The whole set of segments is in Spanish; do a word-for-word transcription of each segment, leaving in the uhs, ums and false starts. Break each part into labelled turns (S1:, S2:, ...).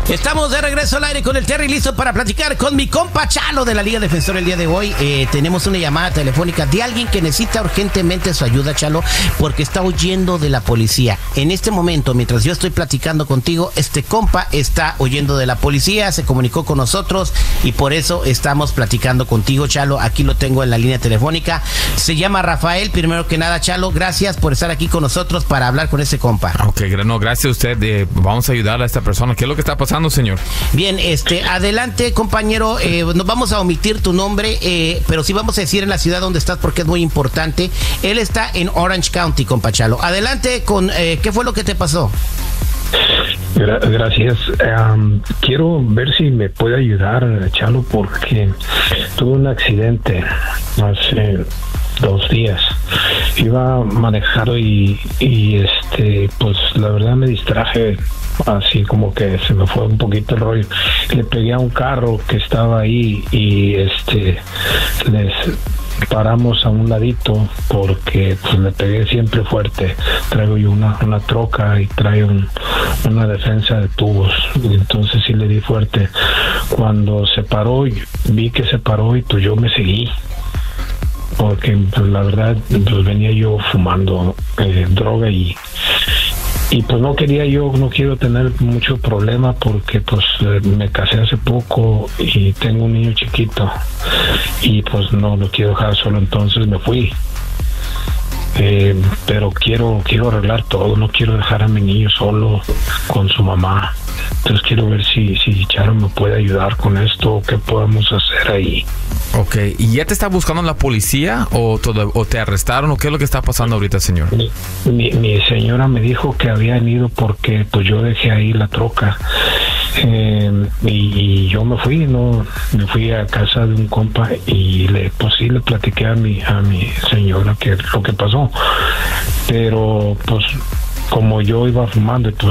S1: Estamos de regreso al aire con el Terry, listo para platicar con mi compa Chalo de la Liga Defensora el día de hoy. Eh, tenemos una llamada telefónica de alguien que necesita urgentemente su ayuda, Chalo, porque está huyendo de la policía. En este momento, mientras yo estoy platicando contigo, este compa está huyendo de la policía, se comunicó con nosotros y por eso estamos platicando contigo, Chalo. Aquí lo tengo en la línea telefónica. Se llama Rafael. Primero que nada, Chalo, gracias por estar aquí con nosotros para hablar con ese compa.
S2: Ok, no, gracias a usted. Eh, vamos a ayudar a esta persona. ¿Qué es lo que está pasando, señor?
S1: Bien, este, adelante, compañero. Eh, no vamos a omitir tu nombre, eh, pero sí vamos a decir en la ciudad donde estás porque es muy importante. Él está en Orange County, compa Chalo. Adelante con eh, ¿qué fue lo que te pasó?
S3: Gra- gracias. Um, quiero ver si me puede ayudar, Chalo, porque tuve un accidente hace dos días. Iba manejando y, y este, pues la verdad me distraje, así como que se me fue un poquito el rollo. Le pegué a un carro que estaba ahí y este les paramos a un ladito porque pues le pegué siempre fuerte. Traigo yo una, una troca y traigo un, una defensa de tubos, y entonces sí le di fuerte. Cuando se paró, vi que se paró y pues yo me seguí, porque pues, la verdad pues venía yo fumando eh, droga y y pues no quería yo, no quiero tener mucho problema porque pues eh, me casé hace poco y tengo un niño chiquito y pues no lo quiero dejar solo, entonces me fui. Eh, pero quiero quiero arreglar todo, no quiero dejar a mi niño solo con su mamá. Entonces quiero ver si, si Charo me puede ayudar con esto o qué podemos hacer ahí.
S2: Ok, ¿y ya te está buscando la policía o, todo, o te arrestaron o qué es lo que está pasando ahorita, señor?
S3: Mi, mi, mi señora me dijo que habían ido porque pues yo dejé ahí la troca eh, y, y yo me fui, no, me fui a casa de un compa y le pues sí le platiqué a mi a mi señora que lo que pasó, pero pues como yo iba fumando, pues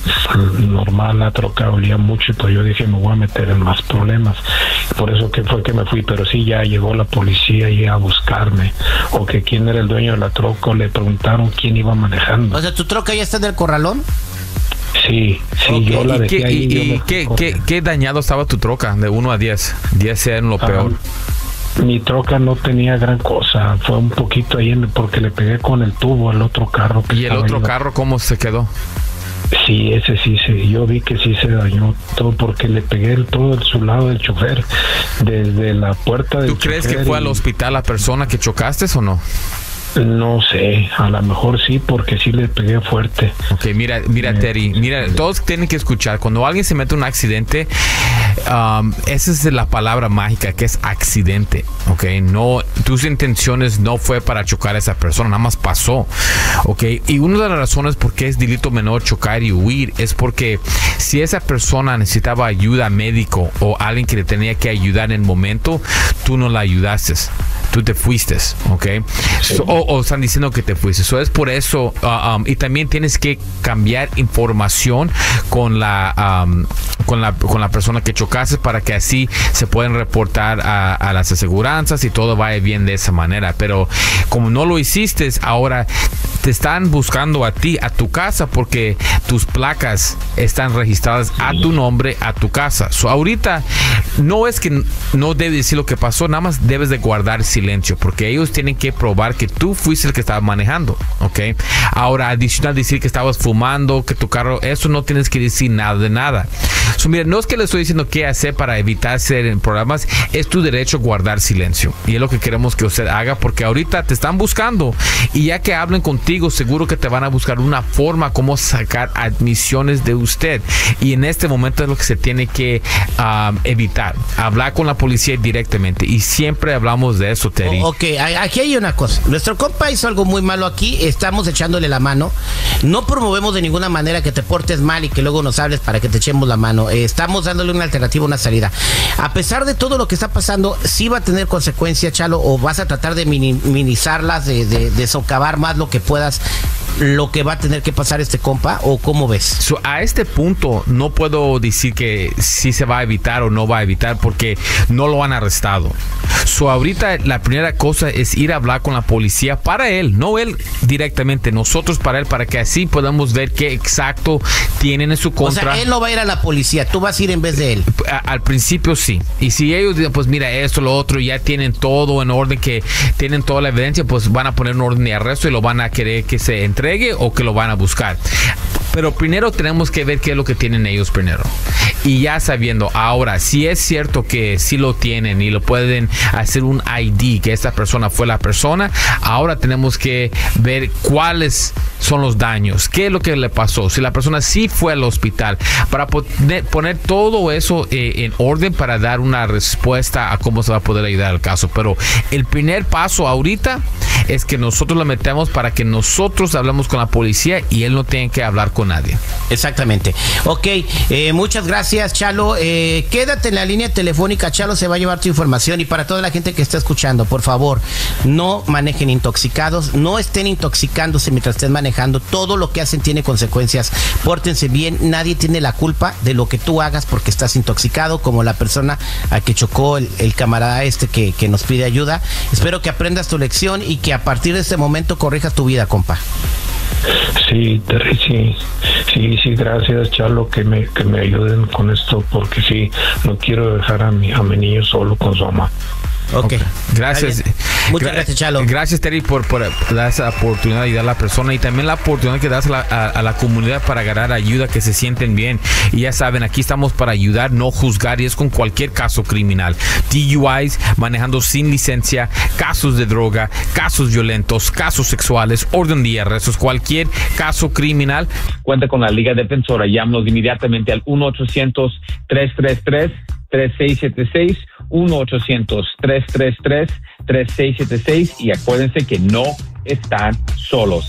S3: normal la troca olía mucho, pues yo dije me voy a meter en más problemas, por eso que fue que me fui. Pero sí, ya llegó la policía y a buscarme, o que quién era el dueño de la troca, o le preguntaron quién iba manejando.
S1: O sea, ¿tu troca ya está en el corralón?
S3: Sí, sí, okay. Yo la dejé
S2: ¿Y,
S3: ahí.
S2: y, y qué, qué, qué dañado estaba tu troca de uno a diez? diez era lo peor.
S3: Ah, mi troca no tenía gran cosa, fue un poquito ahí en, porque le pegué con el tubo al otro carro. Que
S2: ¿Y el otro ahí. carro cómo se quedó?
S3: Sí, ese sí, sí, yo vi que sí se dañó todo porque le pegué el, todo de su lado del chofer, desde la puerta del
S2: ¿Tú crees
S3: chofer
S2: que fue
S3: y...
S2: al hospital la persona que chocaste o no?
S3: No sé, a lo mejor sí, porque sí le pegué fuerte.
S2: Ok, mira, mira, Terry, mira, todos tienen que escuchar. Cuando alguien se mete en un accidente, um, esa es la palabra mágica, que es accidente, ok. No, tus intenciones no fue para chocar a esa persona, nada más pasó, ok. Y una de las razones por qué es delito menor chocar y huir es porque si esa persona necesitaba ayuda médico o alguien que le tenía que ayudar en el momento, tú no la ayudaste. Tú te fuiste, ¿ok? Sí. So, o, o están diciendo que te fuiste. Eso es por eso. Uh, um, y también tienes que cambiar información con la, um, con la con la persona que chocaste para que así se pueden reportar a, a las aseguranzas y todo vaya bien de esa manera. Pero como no lo hiciste, ahora te están buscando a ti, a tu casa, porque tus placas están registradas a tu nombre, a tu casa. So, ahorita no es que no debes decir lo que pasó, nada más debes de guardar silencio, porque ellos tienen que probar que tú fuiste el que estaba manejando, ¿ok? Ahora, adicional decir que estabas fumando, que tu carro, eso no tienes que decir nada de nada. So, mira, no es que le estoy diciendo qué hacer para evitar ser en programas, es tu derecho guardar silencio. Y es lo que queremos que usted haga, porque ahorita te están buscando y ya que hablen contigo, seguro que te van a buscar una forma como sacar admisiones de usted. Y en este momento es lo que se tiene que um, evitar. Hablar con la policía directamente. Y siempre hablamos de eso, Terry.
S1: Oh, ok, aquí hay una cosa. Nuestro compa hizo algo muy malo aquí. Estamos echándole la mano. No promovemos de ninguna manera que te portes mal y que luego nos hables para que te echemos la mano. Eh, estamos dándole una alternativa, una salida. A pesar de todo lo que está pasando, sí va a tener consecuencias, Chalo, o vas a tratar de minimizarlas, de, de, de socavar más lo que puedas lo que va a tener que pasar este compa, o cómo ves?
S2: So, a este punto no puedo decir que si se va a evitar o no va a evitar porque no lo han arrestado. So, ahorita la primera cosa es ir a hablar con la policía para él, no él directamente, nosotros para él, para que así podamos ver qué exacto tienen en su contra.
S1: O sea, él no va a ir a la policía, tú vas a ir en vez de él.
S2: A, al principio sí. Y si ellos dicen, pues mira, esto, lo otro, ya tienen todo en orden, que tienen toda la evidencia, pues van a poner un orden de arresto y lo van a querer que se entregue o que lo van a buscar. Pero primero tenemos que ver qué es lo que tienen ellos primero. Y ya sabiendo, ahora, si es cierto que sí lo tienen y lo pueden hacer un I D, que esta persona fue la persona, ahora tenemos que ver cuáles son los daños, qué es lo que le pasó, si la persona sí fue al hospital, para poner, poner todo eso eh, en orden para dar una respuesta a cómo se va a poder ayudar al caso. Pero el primer paso ahorita es que nosotros lo metemos para que nosotros hablemos con la policía y él no tenga que hablar con nadie.
S1: Exactamente. Ok, eh, muchas gracias, Chalo. Eh, quédate en la línea telefónica, Chalo se va a llevar tu información. Y para toda la gente que está escuchando, por favor, no manejen intoxicados, no estén intoxicándose mientras estén manejando. Todo lo que hacen tiene consecuencias. Pórtense bien, nadie tiene la culpa de lo que tú hagas porque estás intoxicado, como la persona a que chocó el, el camarada este que, que nos pide ayuda. Espero que aprendas tu lección y que a partir de este momento corrijas tu vida, compa.
S3: Sí, Terry, sí, sí, sí, gracias, Chalo, que me, que me ayuden con esto, porque sí, no quiero dejar a mi, a mi niño solo con su mamá.
S1: Ok,
S2: okay. Gracias.
S1: Muchas
S2: Gra
S1: gracias, Chalo.
S2: Gracias, Terry, por, por dar esa oportunidad de ayudar a la persona y también la oportunidad que das a la, a, a la comunidad para agarrar ayuda, que se sienten bien. Y ya saben, aquí estamos para ayudar, no juzgar, y es con cualquier caso criminal. D U Is, manejando sin licencia, casos de droga, casos violentos, casos sexuales, orden de arrestos, cualquier caso criminal.
S4: Cuenta con la Liga Defensora. Llámanos inmediatamente al uno ochocientos, tres tres tres, tres seis siete seis, uno ochocientos, tres tres tres, tres seis siete seis, y acuérdense que no están solos.